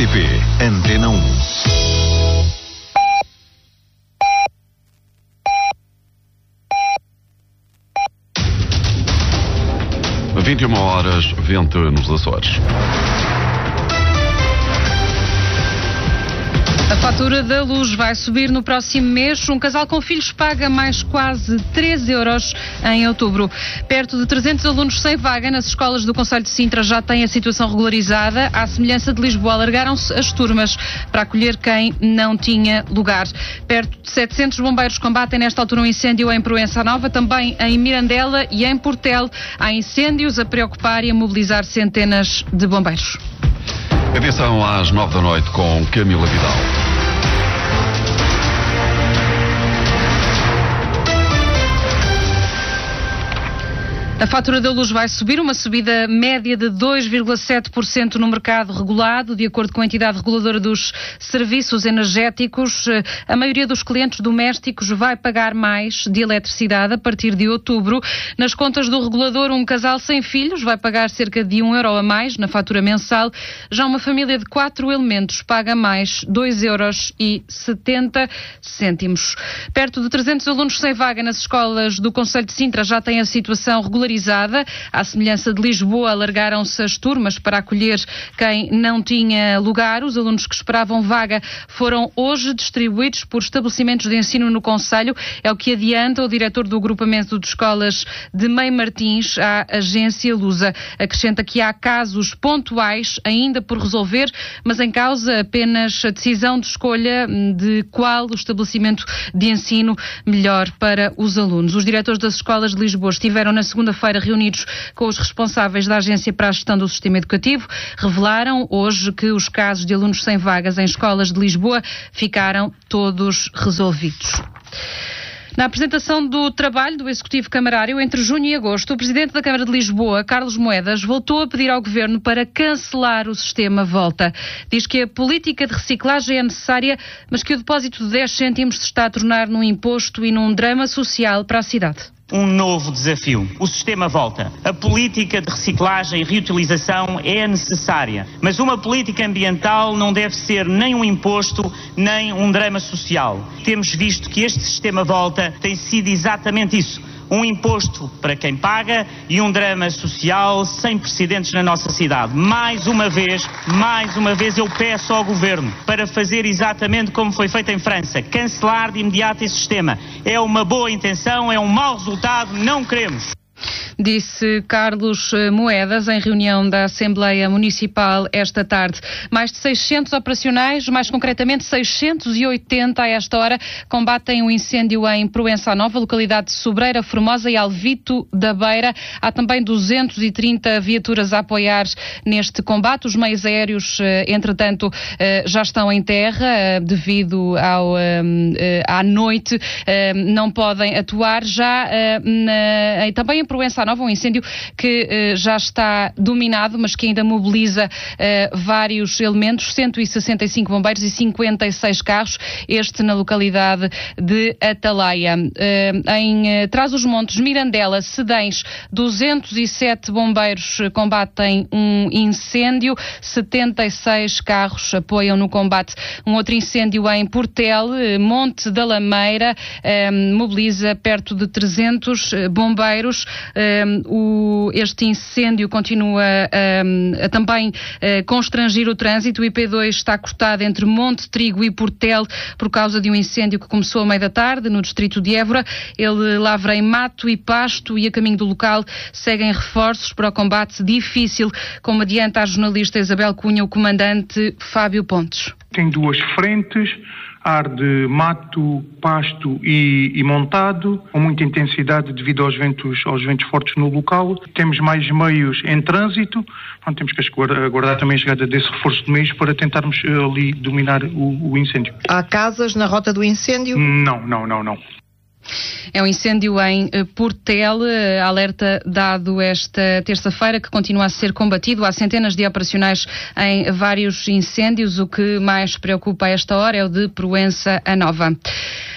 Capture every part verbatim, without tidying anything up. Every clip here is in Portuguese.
T P Antena um. vinte e uma horas, vento nos Açores. A fatura da luz vai subir no próximo mês. Um casal com filhos paga mais quase três euros em outubro. Perto de trezentos alunos sem vaga nas escolas do concelho de Sintra já têm a situação regularizada. À semelhança de Lisboa, alargaram-se as turmas para acolher quem não tinha lugar. Perto de setecentos bombeiros combatem nesta altura um incêndio em Proença Nova, também em Mirandela e em Portel. Há incêndios a preocupar e a mobilizar centenas de bombeiros. Edição às nove da noite com Camila Vidal. A fatura da luz vai subir, uma subida média de dois vírgula sete por cento no mercado regulado, de acordo com a entidade reguladora dos serviços energéticos. A maioria dos clientes domésticos vai pagar mais de eletricidade a partir de outubro. Nas contas do regulador, um casal sem filhos vai pagar cerca de um euro a mais na fatura mensal. Já uma família de quatro elementos paga mais dois euros e setenta cêntimos. Perto de trezentos alunos sem vaga nas escolas do concelho de Sintra já têm a situação regularizada. À semelhança de Lisboa, alargaram-se as turmas para acolher quem não tinha lugar. Os alunos que esperavam vaga foram hoje distribuídos por estabelecimentos de ensino no concelho. É o que adianta o diretor do agrupamento de escolas de Meio Martins à agência Lusa. Acrescenta que há casos pontuais ainda por resolver, mas em causa apenas a decisão de escolha de qual o estabelecimento de ensino melhor para os alunos. Os diretores das escolas de Lisboa estiveram na segunda-feira reunidos com os responsáveis da Agência para a Gestão do Sistema Educativo. Revelaram hoje que os casos de alunos sem vagas em escolas de Lisboa ficaram todos resolvidos. Na apresentação do trabalho do Executivo Camarário entre junho e agosto, o Presidente da Câmara de Lisboa, Carlos Moedas, voltou a pedir ao Governo para cancelar o sistema Volta. Diz que a política de reciclagem é necessária, mas que o depósito de dez cêntimos se está a tornar num imposto e num drama social para a cidade. Um novo desafio. O sistema Volta. A política de reciclagem e reutilização é necessária, mas uma política ambiental não deve ser nem um imposto, nem um drama social. Temos visto que este sistema Volta tem sido exatamente isso. Um imposto para quem paga e um drama social sem precedentes na nossa cidade. Mais uma vez, mais uma vez eu peço ao Governo para fazer exatamente como foi feito em França, cancelar de imediato esse sistema. É uma boa intenção, é um mau resultado, não queremos. Disse Carlos Moedas em reunião da Assembleia Municipal esta tarde. Mais de seiscentos operacionais, mais concretamente seiscentos e oitenta a esta hora, combatem o incêndio em Proença Nova, localidade de Sobreira, Formosa e Alvito da Beira. Há também duzentas e trinta viaturas a apoiar neste combate. Os meios aéreos, entretanto, já estão em terra devido ao, à noite, não podem atuar. Já na, também em Proença Nova, um incêndio que eh, já está dominado, mas que ainda mobiliza eh, vários elementos, cento e sessenta e cinco bombeiros e cinquenta e seis carros, este na localidade de Atalaia. Eh, em eh, Trás-os-Montes, Mirandela, Cedens, duzentos e sete bombeiros combatem um incêndio, setenta e seis carros apoiam no combate. Um outro incêndio em Portel, eh, Monte da Lameira, eh, mobiliza perto de trezentos eh, bombeiros. Um, o, este incêndio continua um, a também uh, constrangir o trânsito. O I P dois está cortado entre Monte Trigo e Portel por causa de um incêndio que começou à meia da tarde no distrito de Évora. Ele lavra em mato e pasto e a caminho do local seguem reforços para o combate difícil, como adianta a jornalista Isabel Cunha, o comandante Fábio Pontes. Tem duas frentes, ar de mato, pasto e, e montado, com muita intensidade devido aos ventos, aos ventos fortes no local. Temos mais meios em trânsito, então, temos que aguardar também a chegada desse reforço de meios para tentarmos ali dominar o, o incêndio. Há casas na rota do incêndio? Não, não, não, não. É um incêndio em Portel, alerta dado esta terça-feira que continua a ser combatido. Há centenas de operacionais em vários incêndios. O que mais preocupa a esta hora é o de Proença Nova.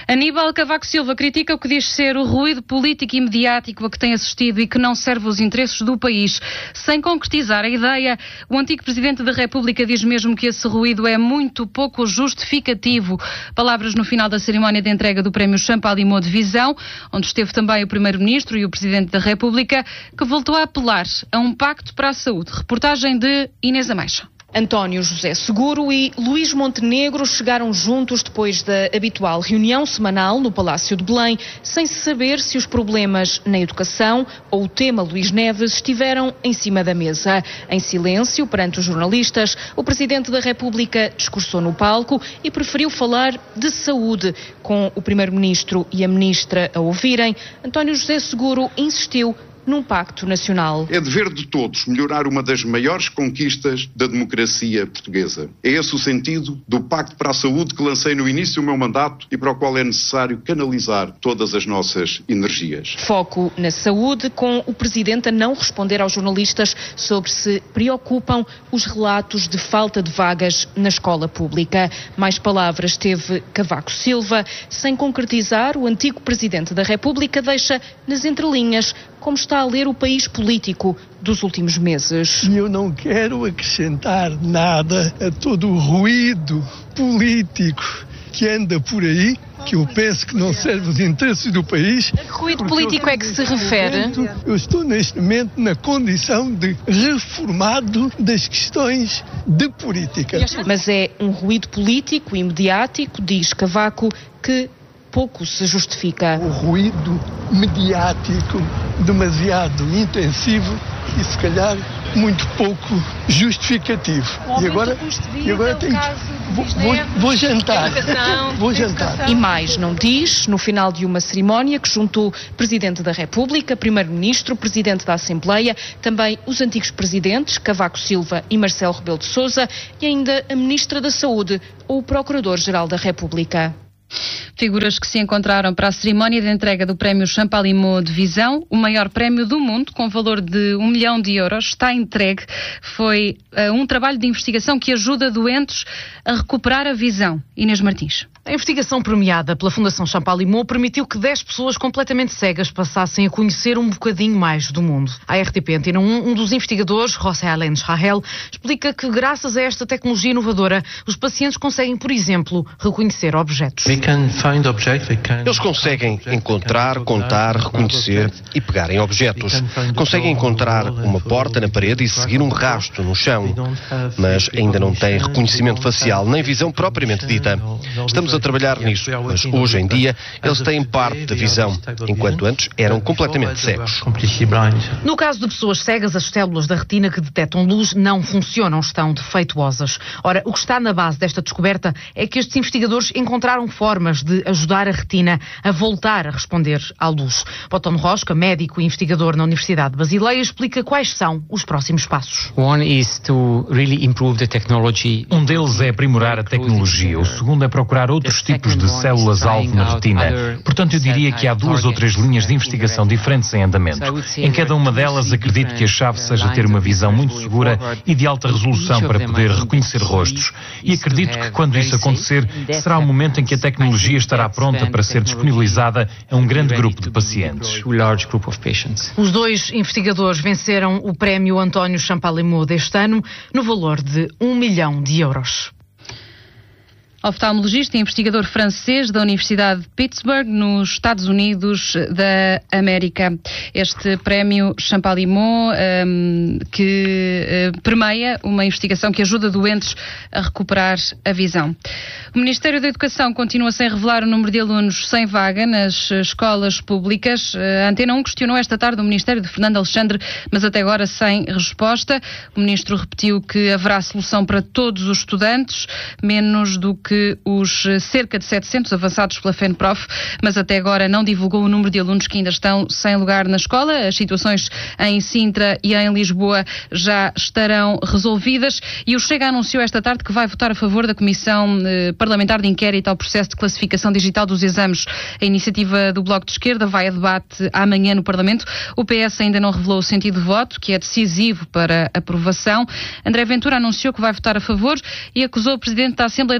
Aníbal Cavaco Silva critica o que diz ser o ruído político e mediático a que tem assistido e que não serve os interesses do país. Sem concretizar a ideia, o antigo Presidente da República diz mesmo que esse ruído é muito pouco justificativo. Palavras no final da cerimónia de entrega do Prémio Champalimau de Visão, onde esteve também o Primeiro-Ministro e o Presidente da República, que voltou a apelar a um pacto para a saúde. Reportagem de Inês Ameixa. António José Seguro e Luís Montenegro chegaram juntos depois da habitual reunião semanal no Palácio de Belém, sem se saber se os problemas na educação ou o tema Luís Neves estiveram em cima da mesa. Em silêncio, perante os jornalistas, o Presidente da República discursou no palco e preferiu falar de saúde. Com o Primeiro-Ministro e a Ministra a ouvirem, António José Seguro insistiu num pacto nacional. É dever de todos melhorar uma das maiores conquistas da democracia portuguesa. É esse o sentido do Pacto para a Saúde que lancei no início do meu mandato e para o qual é necessário canalizar todas as nossas energias. Foco na saúde, com o Presidente a não responder aos jornalistas sobre se preocupam os relatos de falta de vagas na escola pública. Mais palavras teve Cavaco Silva. Sem concretizar, o antigo Presidente da República deixa nas entrelinhas como está a ler o país político dos últimos meses. E eu não quero acrescentar nada a todo o ruído político que anda por aí, que eu penso que não serve os interesses do país. A que ruído político é que se refere? Eu estou neste momento na condição de reformado das questões de política. Mas é um ruído político e mediático, diz Cavaco, que pouco se justifica. O ruído mediático demasiado intensivo e se calhar muito pouco justificativo. E agora, e agora tenho, vou, vou, vou jantar. Vou jantar. E mais não diz, no final de uma cerimónia que juntou Presidente da República, Primeiro-Ministro, Presidente da Assembleia, também os antigos Presidentes, Cavaco Silva e Marcelo Rebelo de Sousa, e ainda a Ministra da Saúde ou o Procurador-Geral da República. Figuras que se encontraram para a cerimónia de entrega do Prémio Champalimau de Visão, o maior prémio do mundo, com valor de um milhão de euros, está entregue. Foi uh, um trabalho de investigação que ajuda doentes a recuperar a visão. Inês Martins. A investigação premiada pela Fundação Champalimau permitiu que dez pessoas completamente cegas passassem a conhecer um bocadinho mais do mundo. A R T P Antena um, um dos investigadores, José Alain Israel, explica que graças a esta tecnologia inovadora, os pacientes conseguem, por exemplo, reconhecer objetos. Eles conseguem encontrar, contar, reconhecer e pegar em objetos. Conseguem encontrar uma porta na parede e seguir um rastro no chão, mas ainda não têm reconhecimento facial, nem visão propriamente dita. Estamos a trabalhar nisso, mas hoje em dia eles têm parte da visão, enquanto antes eram completamente cegos. No caso de pessoas cegas, as células da retina que detectam luz não funcionam, estão defeituosas. Ora, o que está na base desta descoberta é que estes investigadores encontraram formas de ajudar a retina a voltar a responder à luz. Botón Rosca, médico e investigador na Universidade de Basileia, explica quais são os próximos passos. Um deles é aprimorar a tecnologia, o segundo é procurar outros tipos de células-alvo na retina. Portanto, eu diria que há duas ou três linhas de investigação diferentes em andamento. Em cada uma delas, acredito que a chave seja ter uma visão muito segura e de alta resolução para poder reconhecer rostos. E acredito que quando isso acontecer, será o momento em que a tecnologia estará pronta para ser disponibilizada a um grande grupo de pacientes. Os dois investigadores venceram o prémio António Champalimau deste ano no valor de um milhão de euros. Oftalmologista e investigador francês da Universidade de Pittsburgh, nos Estados Unidos da América. Este prémio Champalimau, um, que uh, permeia uma investigação que ajuda doentes a recuperar a visão. O Ministério da Educação continua sem revelar o número de alunos sem vaga nas escolas públicas. A Antena um questionou esta tarde o Ministério de Fernando Alexandre, mas até agora sem resposta. O Ministro repetiu que haverá solução para todos os estudantes, menos do que os cerca de setecentos avançados pela FENPROF, mas até agora não divulgou o número de alunos que ainda estão sem lugar na escola. As situações em Sintra e em Lisboa já estarão resolvidas e o Chega anunciou esta tarde que vai votar a favor da Comissão eh, Parlamentar de Inquérito ao processo de classificação digital dos exames. A iniciativa do Bloco de Esquerda vai a debate amanhã no Parlamento. O P S ainda não revelou o sentido de voto, que é decisivo para a aprovação. André Ventura anunciou que vai votar a favor e acusou o Presidente da Assembleia da República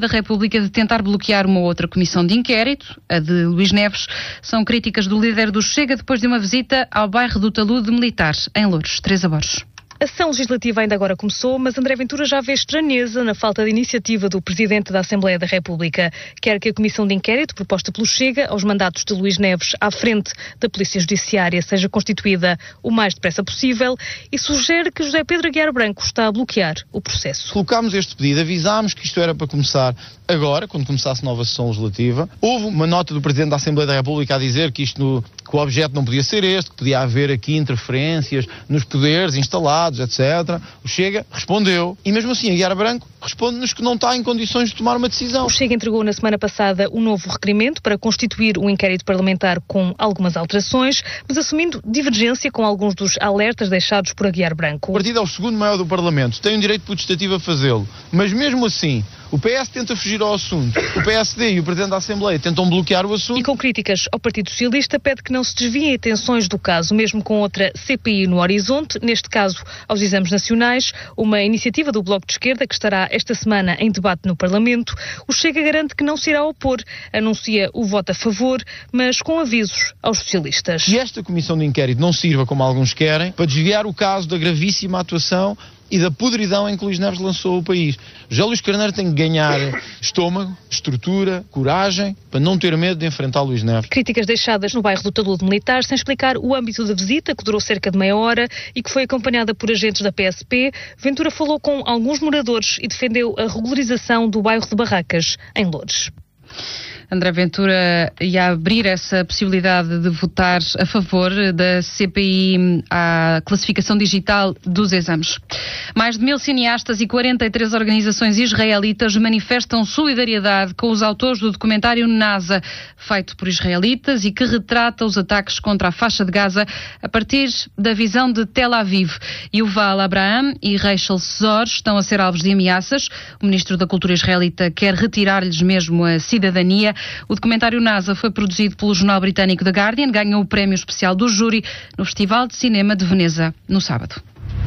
República de tentar bloquear uma outra comissão de inquérito, a de Luís Neves. São críticas do líder do Chega depois de uma visita ao bairro do Talude Militar, em Loures. Teresa Borges. A sessão legislativa ainda agora começou, mas André Ventura já vê estranheza na falta de iniciativa do Presidente da Assembleia da República. Quer que a comissão de inquérito proposta pelo Chega aos mandatos de Luís Neves à frente da Polícia Judiciária seja constituída o mais depressa possível e sugere que José Pedro Aguiar Branco está a bloquear o processo. Colocámos este pedido, avisámos que isto era para começar agora, quando começasse a nova sessão legislativa. Houve uma nota do Presidente da Assembleia da República a dizer que isto no, que o objeto não podia ser este, que podia haver aqui interferências nos poderes instalados, etcétera. O Chega respondeu e mesmo assim Aguiar Branco responde-nos que não está em condições de tomar uma decisão. O Chega entregou na semana passada um novo requerimento para constituir um inquérito parlamentar com algumas alterações, mas assumindo divergência com alguns dos alertas deixados por Aguiar Branco. O partido é o segundo maior do Parlamento, tem o direito potestativo a fazê-lo, mas mesmo assim o P S tenta fugir ao assunto, o P S D e o Presidente da Assembleia tentam bloquear o assunto. E com críticas ao Partido Socialista pede que não se desviem atenções do caso, mesmo com outra C P I no horizonte, neste caso aos exames nacionais, uma iniciativa do Bloco de Esquerda que estará esta semana em debate no Parlamento. O Chega garante que não se irá opor, anuncia o voto a favor, mas com avisos aos socialistas. E esta comissão de inquérito não sirva, como alguns querem, para desviar o caso da gravíssima atuação e da podridão em que Luís Neves lançou o país. Já Luís Carneiro tem que ganhar estômago, estrutura, coragem, para não ter medo de enfrentar Luís Neves. Críticas deixadas no bairro do Talude Militar, sem explicar o âmbito da visita, que durou cerca de meia hora e que foi acompanhada por agentes da P S P. Ventura falou com alguns moradores e defendeu a regularização do bairro de Barracas, em Loures. André Ventura ia abrir essa possibilidade de votar a favor da C P I à classificação digital dos exames. Mais de mil cineastas e quarenta e três organizações israelitas manifestam solidariedade com os autores do documentário NASA, feito por israelitas e que retrata os ataques contra a faixa de Gaza a partir da visão de Tel Aviv. Yuval Abraham e Rachel Zor estão a ser alvos de ameaças. O ministro da Cultura israelita quer retirar-lhes mesmo a cidadania. O documentário NASA foi produzido pelo jornal britânico The Guardian, ganhou o prémio especial do júri no Festival de Cinema de Veneza, no sábado.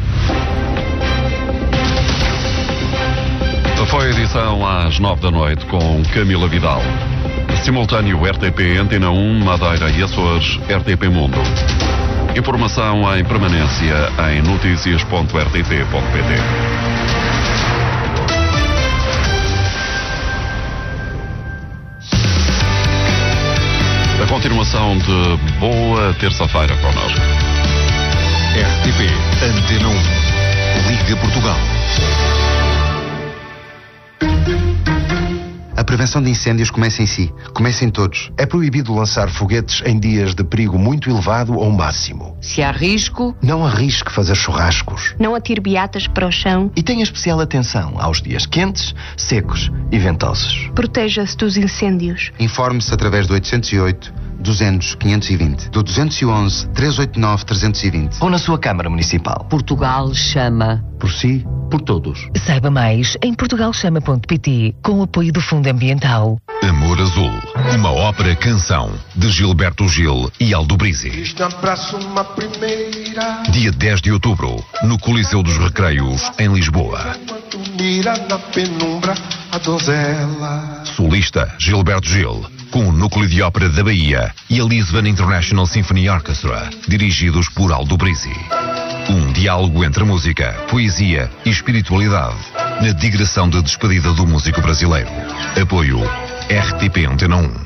Foi a edição às nove da noite com Camila Vidal. Simultâneo R T P Antena um, Madeira e Açores, R T P Mundo. Informação em permanência em notícias ponto r t p ponto p t. A continuação de boa terça-feira connosco. R T P Antena um, Liga Portugal. A prevenção de incêndios começa em si, começa em todos. É proibido lançar foguetes em dias de perigo muito elevado ou máximo. Se há risco, não arrisque fazer churrascos. Não atire beatas para o chão. E tenha especial atenção aos dias quentes, secos e ventosos. Proteja-se dos incêndios. Informe-se através do oitocentos e oito, duzentos, quinhentos e vinte, do duzentos e onze, trezentos e oitenta e nove, trezentos e vinte ou na sua Câmara Municipal. Portugal chama. Por si, por todos. Saiba mais em portugal chama ponto p t com o apoio do Fundo Ambiental. Amor Azul, uma ópera canção de Gilberto Gil e Aldo Brizzi. Dia dez de outubro, no Coliseu dos Recreios, em Lisboa. Solista Gilberto Gil, com o Núcleo de Ópera da Bahia e a Lisbon International Symphony Orchestra, dirigidos por Aldo Brizzi. Um diálogo entre música, poesia e espiritualidade, na digressão de despedida do músico brasileiro. Apoio R T P Antena um.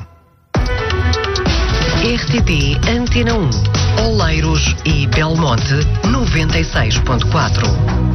R T P Antena um, Oleiros e Belmonte, noventa e seis ponto quatro.